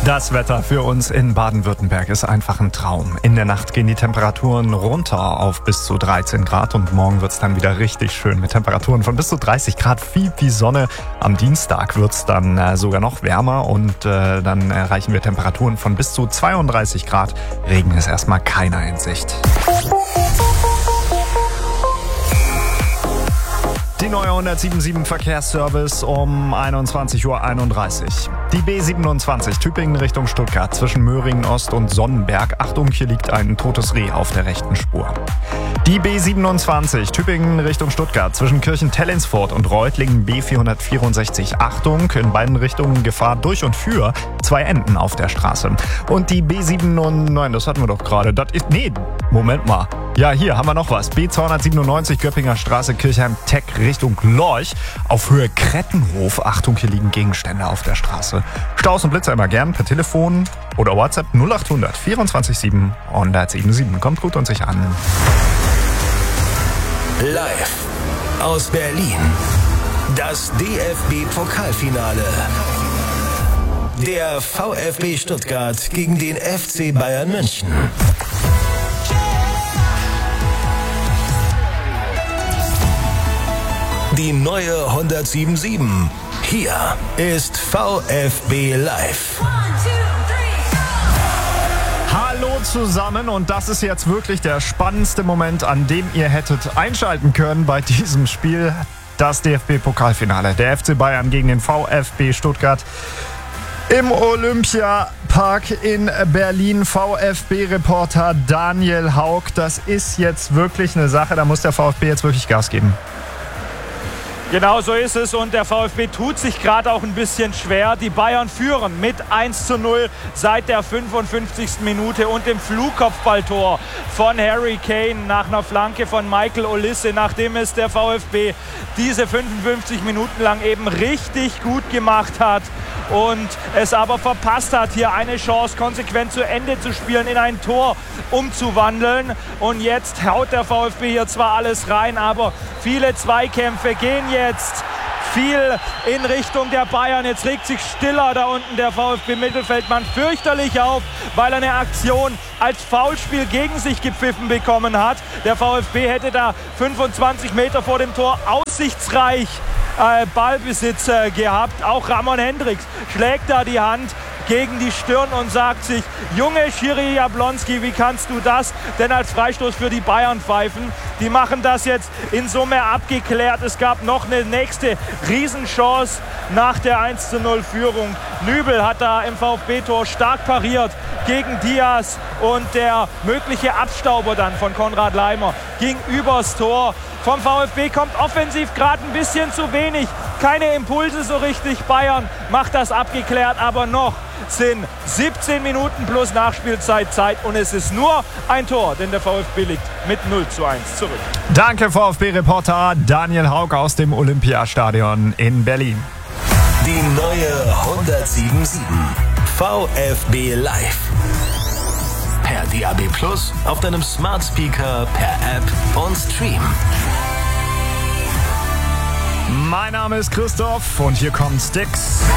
Das Wetter für uns in Baden-Württemberg ist einfach ein Traum. In der Nacht gehen die Temperaturen runter auf bis zu 13 Grad und morgen wird es dann wieder richtig schön mit Temperaturen von bis zu 30 Grad, viel Sonne. Am Dienstag wird es dann sogar noch wärmer und dann erreichen wir Temperaturen von bis zu 32 Grad. Regen ist erstmal keiner in Sicht. Die neue 177 Verkehrsservice um 21.31 Uhr. Die B27 Tübingen Richtung Stuttgart zwischen Möhringen Ost und Sonnenberg. Achtung, hier liegt ein totes Reh auf der rechten Spur. Die B27 Tübingen Richtung Stuttgart zwischen Kirchen-Tellinsfort und Reutlingen B464. Achtung, in beiden Richtungen Gefahr durch und für 2 Enden auf der Straße. Und die B799, das hatten wir doch gerade. Moment mal. Ja, hier haben wir noch was. B297 Göppinger Straße, Kirchheim-Teck Richtung Lorch auf Höhe Krettenhof. Achtung, hier liegen Gegenstände auf der Straße. Staus und Blitzer immer gern per Telefon oder WhatsApp 0800 24 7 177. Kommt gut und sich an. Live aus Berlin. Das DFB-Pokalfinale. Der VfB Stuttgart gegen den FC Bayern München. Die neue 177. Hier ist VfB Live. Hallo zusammen und das ist jetzt wirklich der spannendste Moment, an dem ihr hättet einschalten können bei diesem Spiel. Das DFB-Pokalfinale. Der FC Bayern gegen den VfB Stuttgart im Olympiapark in Berlin. VfB-Reporter Daniel Haug. Das ist jetzt wirklich eine Sache, da muss der VfB jetzt wirklich Gas geben. Genau so ist es und der VfB tut sich gerade auch ein bisschen schwer. Die Bayern führen mit 1:0 seit der 55. Minute und dem Flugkopfballtor von Harry Kane nach einer Flanke von Michael Olise, nachdem es der VfB diese 55 Minuten lang eben richtig gut gemacht hat und es aber verpasst hat, hier eine Chance konsequent zu Ende zu spielen, in ein Tor umzuwandeln. Und jetzt haut der VfB hier zwar alles rein, aber viele Zweikämpfe gehen jetzt viel in Richtung der Bayern. Jetzt regt sich Stiller da unten, der VfB-Mittelfeldmann, fürchterlich auf, weil er eine Aktion als Foulspiel gegen sich gepfiffen bekommen hat. Der VfB hätte da 25 Meter vor dem Tor aussichtsreich Ballbesitz gehabt. Auch Ramon Hendricks schlägt da die Hand gegen die Stirn und sagt sich: Junge Schiri Jablonski, wie kannst du das denn als Freistoß für die Bayern pfeifen? Die machen das jetzt in Summe abgeklärt. Es gab noch eine nächste Riesenchance nach der 1:0-Führung. Nübel hat da im VfB-Tor stark pariert gegen Diaz und der mögliche Abstauber dann von Konrad Laimer ging übers Tor. Vom VfB kommt offensiv gerade ein bisschen zu wenig. Keine Impulse so richtig. Bayern macht das abgeklärt, aber noch sind 17 Minuten plus Nachspielzeit Zeit und es ist nur ein Tor, denn der VfB liegt mit 0:1 zurück. Danke VfB-Reporter Daniel Haug aus dem Olympiastadion in Berlin. Die neue 177 VfB Live. Per DAB+, auf deinem Smart Speaker, per App und Stream. Mein Name ist Christoph und hier kommt Styx.